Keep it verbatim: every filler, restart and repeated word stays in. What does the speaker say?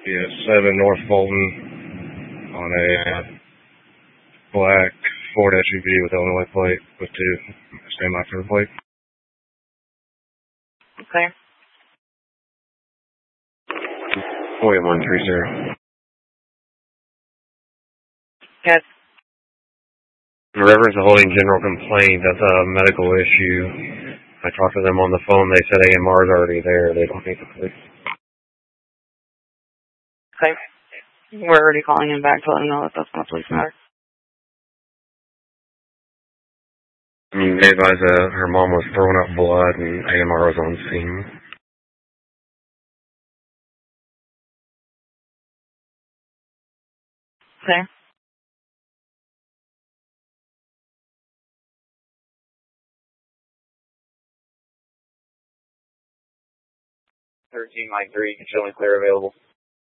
Yeah, seven North Fulton on a uh, black Ford S U V with Illinois plate with two standby for the plate. Okay. forty-one three zero. Yes. Whoever's holding general complaint, that's a medical issue. I talked to them on the phone. They said A M R is already there. They don't need the police. Okay. We're already calling him back to let him know that that's not a police matter. I mean, they advised that her mom was throwing up blood and A M R was on scene. Okay. thirteen nine three, showing clear available.